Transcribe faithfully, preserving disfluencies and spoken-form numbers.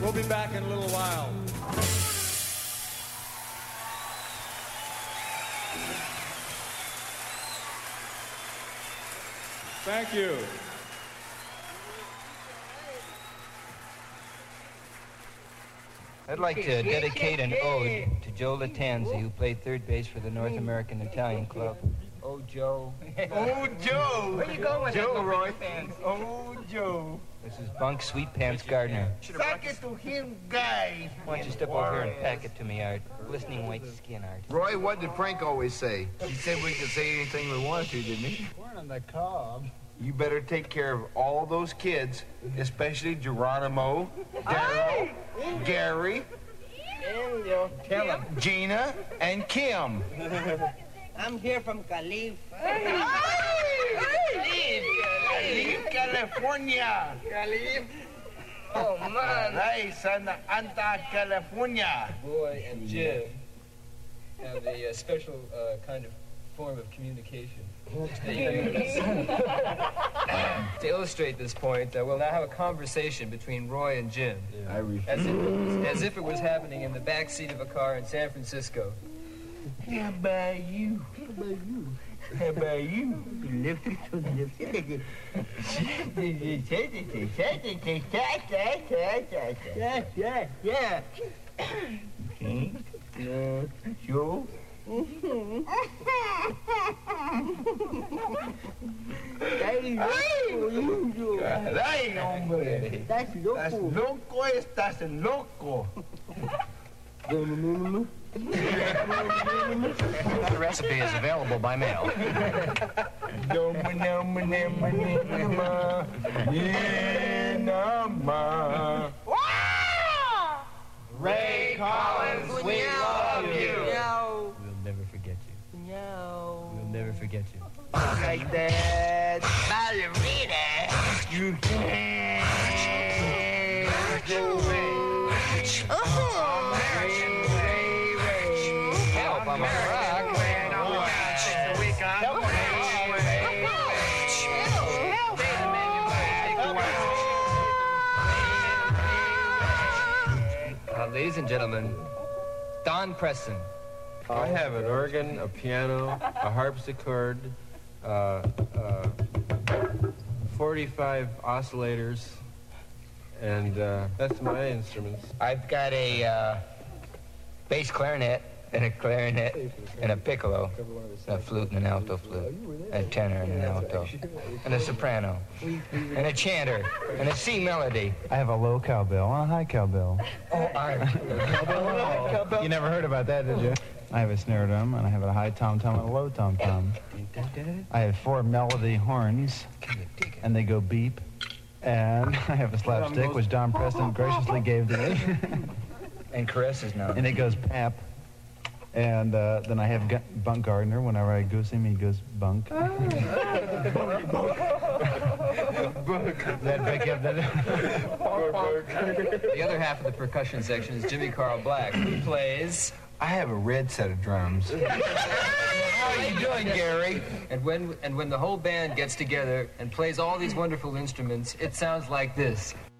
We'll be back in a little while. Thank you. I'd like to dedicate an ode to Joe Latanzi, who played third base for the North American Italian Club. Oh, Joe. Oh, Joe. Where you going with Joe, that, Roy? Oh, Joe. This is Bunk Sweet Pants Gardner. Sack it to him, guy. Why don't you step over here and pack it to me, Art? Glistening white skin, Art. Roy, what did Frank always say? He said we could say anything we wanted to, didn't he? We're on the cob. You better take care of all those kids, especially Geronimo, Daryl, Gary, Gina, and Kim. I'm here from Calif. Calif, California. Calif. Oh, man. Hey, Santa Anta, California. Roy and Jim have a uh, special uh, kind of form of communication. To illustrate this point, uh, we'll now have a conversation between Roy and Jim. Yeah. Irish. As if, it was, as if it was happening in the back seat of a car in San Francisco. How about you? How about you? How about you? Lift it to lift it. Yeah, yeah, yeah. Okay. Uh, Joe. Caray, hombre. Estás loco. Estás loco, estás loco. The recipe is available by mail. Ray Collins, we love you. We'll never forget you. No. We'll never forget you. Like that. Ballerina. You can't go away. Help, I'm a rock. Uh, ladies and gentlemen, Don Preston. I have an organ, a piano, a harpsichord, uh, uh, forty-five oscillators, and uh, that's my instruments. I've got a uh, bass clarinet and a clarinet and a piccolo, a flute and an alto flute, a tenor and an alto, and a soprano, and a chanter, and a C melody. I have a low cowbell and a high cowbell. Oh, Art. You never heard about that, did you? I have a snare drum, and I have a high tom-tom and a low tom-tom. I have four melody horns, and they go beep. And I have a slapstick, which Don Preston graciously gave to me. And caresses now. And it goes pap. And uh, then I have Gu- Bunk Gardner. Whenever I goose him, he goes bunk. That break up that. The other half of the percussion section is Jimmy Carl Black, who plays... I have a red set of drums. How are you doing, Gary? And when, and when the whole band gets together and plays all these wonderful instruments, it sounds like this.